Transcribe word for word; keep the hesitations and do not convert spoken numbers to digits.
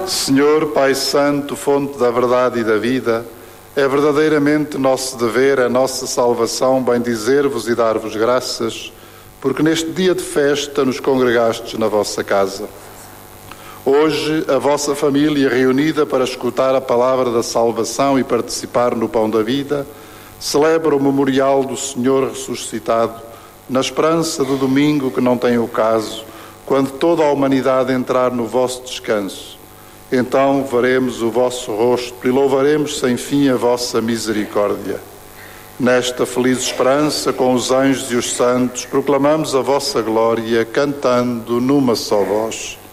Senhor, Pai Santo, fonte da verdade e da vida, é verdadeiramente nosso dever, a nossa salvação, bendizer-vos e dar-vos graças, porque neste dia de festa nos congregastes na vossa casa. Hoje, a vossa família reunida para escutar a palavra da salvação e participar no pão da vida, celebra o memorial do Senhor ressuscitado, na esperança do domingo que não tem ocaso, quando toda a humanidade entrar no vosso descanso. Então veremos o vosso rosto e louvaremos sem fim a vossa misericórdia. Nesta feliz esperança, com os anjos e os santos, proclamamos a vossa glória, cantando numa só voz.